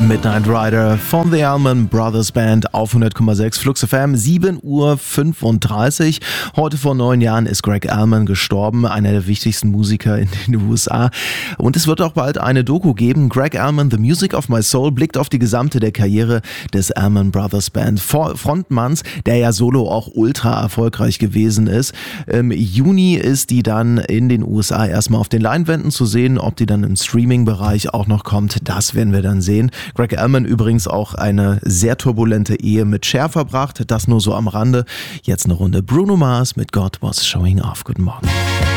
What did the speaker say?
Midnight Rider von The Allman Brothers Band auf 100,6 Flux FM, 7:35 Uhr. Heute vor 9 Jahren ist Greg Allman gestorben, einer der wichtigsten Musiker in den USA. Und es wird auch bald eine Doku geben. Greg Allman, The Music of My Soul, blickt auf die gesamte der Karriere des Allman Brothers Band Frontmanns, der ja solo auch ultra erfolgreich gewesen ist. Im Juni ist die dann in den USA erstmal auf den Leinwänden zu sehen. Ob die dann im Streaming-Bereich auch noch kommt, das werden wir dann sehen. Greg Allman übrigens auch eine sehr turbulente Ehe mit Cher verbracht, das nur so am Rande. Jetzt eine Runde Bruno Mars mit God Was Showing Off. Guten Morgen.